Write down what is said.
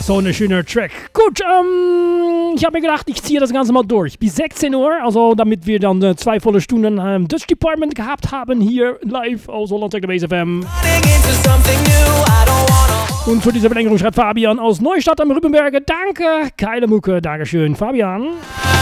So eine schöne Track. Gut, ich habe mir gedacht, ich ziehe das Ganze mal durch. Bis 16 Uhr, also damit wir dann 2 volle Stunden Dutch Department gehabt haben hier live aus Holland Techno Base FM. Und für diese Verlängerung schreibt Fabian aus Neustadt am Rübenberge. Danke, geile Mucke, Dankeschön, Fabian.